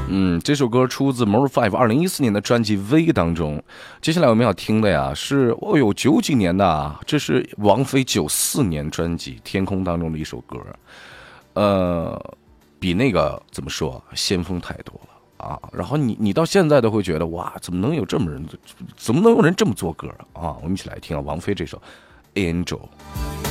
这首歌出自 Maroon 5 2014年的专辑 V 当中。接下来我们要听的呀是90几年的啊，这是王菲94年专辑《天空》当中的一首歌，比那个怎么说先锋太多了啊。然后你到现在都会觉得哇，怎么能有人这么做歌啊？我们一起来听啊，王菲这首 Angel。